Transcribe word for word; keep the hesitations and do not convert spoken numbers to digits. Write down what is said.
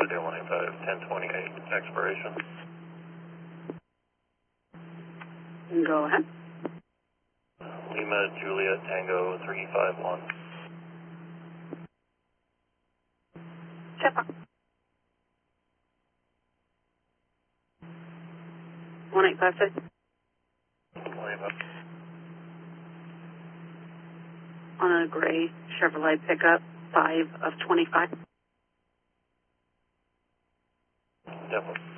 Delta one eight five, ten twenty-eight, expiration. Go ahead. Lima Juliet Tango three five one. Check. one eight five six. On a gray Chevrolet pickup, five of twenty-five. Definitely.